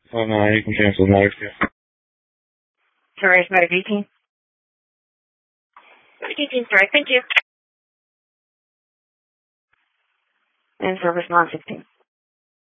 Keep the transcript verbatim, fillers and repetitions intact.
Oh, no, you can cancel the next year. Sorry, it's not a V T. V T strike, thank you. And service non sixteen.